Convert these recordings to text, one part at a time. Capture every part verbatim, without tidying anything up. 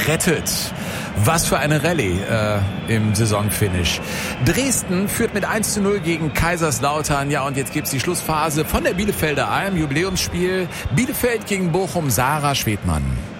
gerettet. Was für eine Rallye äh, im Saisonfinish. Dresden führt mit eins zu null gegen Kaiserslautern. Ja, und jetzt gibt's die Schlussphase von der Bielefelder Alm. Jubiläumsspiel Bielefeld gegen Bochum. Sarah Schwedmann.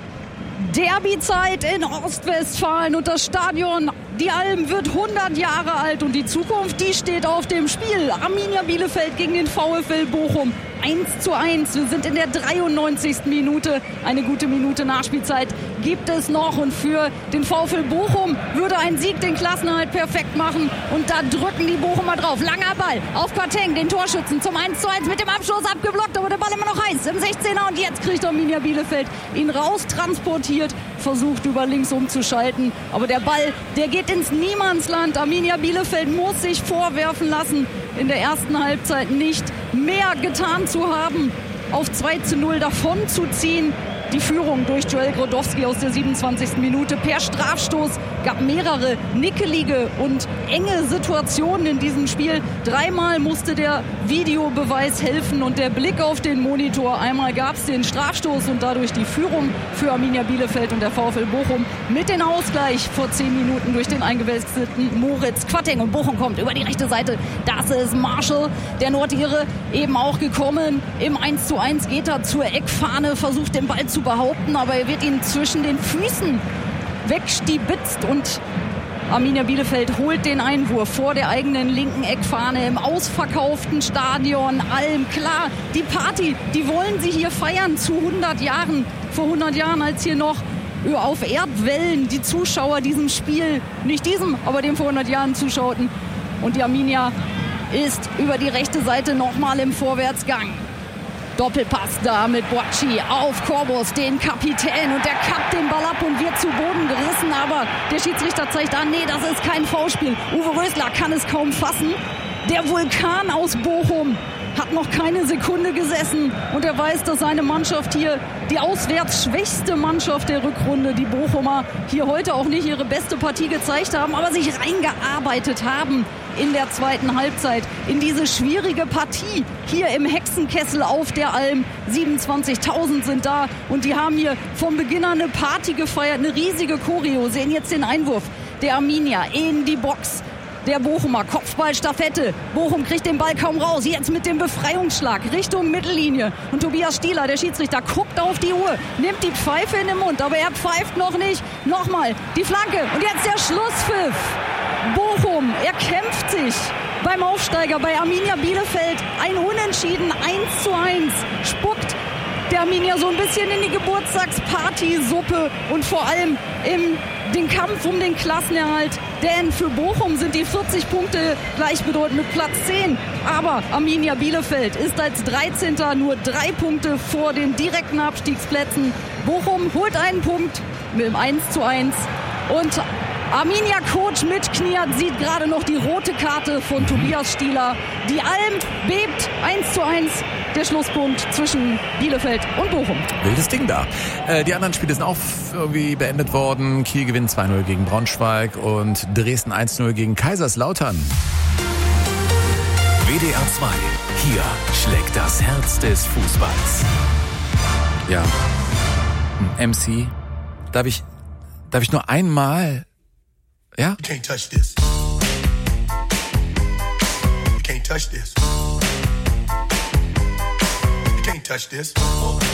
Derbyzeit in Ostwestfalen und das Stadion, die Alm, wird hundert Jahre alt und die Zukunft, die steht auf dem Spiel. Arminia Bielefeld gegen den VfL Bochum. eins zu eins. Wir sind in der dreiundneunzigsten Minute. Eine gute Minute Nachspielzeit gibt es noch. Und für den VfL Bochum würde ein Sieg den Klassenerhalt perfekt machen. Und da drücken die Bochumer drauf. Langer Ball auf Quateng, den Torschützen, zum eins zu eins mit dem Abschluss abgeblockt. Aber der Ball immer noch heiß im sechzehner. Und jetzt kriegt Arminia Bielefeld ihn raustransportiert. Versucht über links umzuschalten. Aber der Ball, der geht ins Niemandsland. Arminia Bielefeld muss sich vorwerfen lassen, in der ersten Halbzeit nicht mehr getan zu haben, auf zwei zu null davon zu ziehen. Die Führung durch Joel Grodowski aus der siebenundzwanzigsten Minute per Strafstoß gab mehrere nickelige und enge Situationen in diesem Spiel. Dreimal musste der Videobeweis helfen und der Blick auf den Monitor. Einmal gab es den Strafstoß und dadurch die Führung für Arminia Bielefeld und der VfL Bochum mit dem Ausgleich vor zehn Minuten durch den eingewechselten Moritz Quateng. Und Bochum kommt über die rechte Seite. Das ist Marshall, der Nordire, eben auch gekommen. Im eins zu eins geht er zur Eckfahne, versucht den Ball zu behaupten, aber er wird ihn zwischen den Füßen wegstibitzt und Arminia Bielefeld holt den Einwurf vor der eigenen linken Eckfahne im ausverkauften Stadion Alm. Klar, die Party, die wollen sie hier feiern zu hundert Jahren. Vor hundert Jahren, als hier noch auf Erdwellen die Zuschauer diesem Spiel, nicht diesem, aber dem vor hundert Jahren zuschauten. Und die Arminia ist über die rechte Seite nochmal im Vorwärtsgang. Doppelpass da mit Boachi auf Korbus, den Kapitän, und der kappt den Ball ab und wird zu Boden gerissen, aber der Schiedsrichter zeigt an, nee, das ist kein Foulspiel. Uwe Rösler kann es kaum fassen. Der Vulkan aus Bochum hat noch keine Sekunde gesessen und er weiß, dass seine Mannschaft hier, die auswärts schwächste Mannschaft der Rückrunde, die Bochumer, hier heute auch nicht ihre beste Partie gezeigt haben, aber sich reingearbeitet haben in der zweiten Halbzeit in diese schwierige Partie hier im Hexenkessel auf der Alm. siebenundzwanzigtausend sind da und die haben hier vom Beginn an eine Party gefeiert, eine riesige Choreo. Sehen jetzt den Einwurf der Arminia in die Box. Der Bochumer, Kopfballstaffette. Bochum kriegt den Ball kaum raus. Jetzt mit dem Befreiungsschlag Richtung Mittellinie. Und Tobias Stieler, der Schiedsrichter, guckt auf die Uhr, nimmt die Pfeife in den Mund, aber er pfeift noch nicht. Nochmal die Flanke und jetzt der Schlusspfiff. Bochum erkämpft sich beim Aufsteiger bei Arminia Bielefeld. Ein Unentschieden, eins zu eins. Spuckt der Arminia so ein bisschen in die Geburtstagspartysuppe und vor allem in den Kampf um den Klassenerhalt. Denn für Bochum sind die vierzig Punkte gleichbedeutend mit Platz zehn. Aber Arminia Bielefeld ist als dreizehnter nur drei Punkte vor den direkten Abstiegsplätzen. Bochum holt einen Punkt mit dem eins zu eins. Und Arminia-Coach Mitch Kniat sieht gerade noch die rote Karte von Tobias Stieler. Die Alm bebt, eins zu eins. Der Schlusspunkt zwischen Bielefeld und Bochum. Wildes Ding da. Äh, die anderen Spiele sind auch irgendwie beendet worden. Kiel gewinnt zwei null gegen Braunschweig und Dresden eins zu null gegen Kaiserslautern. W D R zwei. Hier schlägt das Herz des Fußballs. Ja. M C, darf ich, darf ich nur einmal... Ja? You can't touch this. You can't touch this. You can't touch this.